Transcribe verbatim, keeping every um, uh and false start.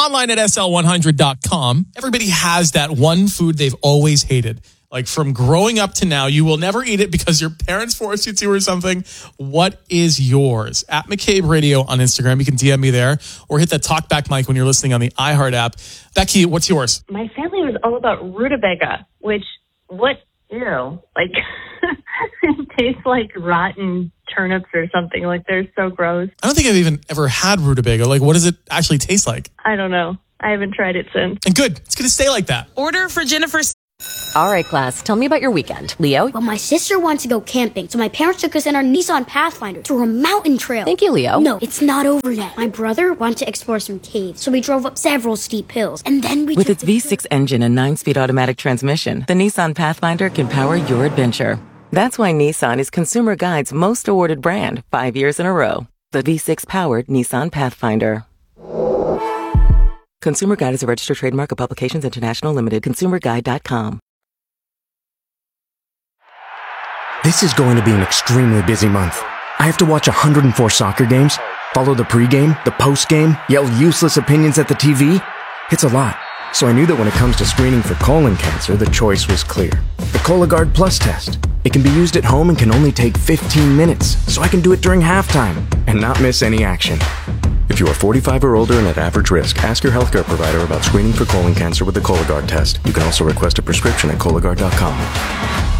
online at S L one hundred dot com. Everybody has that one food they've always hated. Like from growing up to now, you will never eat it because your parents forced you to or something. What is yours? At McCabe Radio on Instagram. You can D M me there or hit that talkback mic when you're listening on the iHeart app. Becky, what's yours? My family was all about rutabaga, which, what, ew, like, it tastes like rotten turnips or something. Like, they're so gross. I don't think I've even ever had rutabaga. Like, what does it actually taste like? I don't know. I haven't tried it since. And good. It's going to stay like that. Order for Jennifer's. All right, class, tell me about your weekend. Leo? Well, my sister wants to go camping, so my parents took us in our Nissan Pathfinder through a mountain trail. Thank you, Leo. No, it's not over yet. My brother wanted to explore some caves, so we drove up several steep hills, and then we With took its the V six engine and nine-speed automatic transmission, the Nissan Pathfinder can power your adventure. That's why Nissan is Consumer Guide's most awarded brand five years in a row. The V six-powered Nissan Pathfinder. Consumer Guide is a registered trademark of Publications International Limited. consumer guide dot com. This is going to be an extremely busy month. I have to watch one hundred four soccer games, follow the pregame, the postgame, yell useless opinions at the T V. It's a lot. So I knew that when it comes to screening for colon cancer, the choice was clear. The Cologuard Plus test. It can be used at home and can only take fifteen minutes, so I can do it during halftime and not miss any action. If you are forty-five or older and at average risk, ask your healthcare provider about screening for colon cancer with the Cologuard test. You can also request a prescription at Cologuard dot com.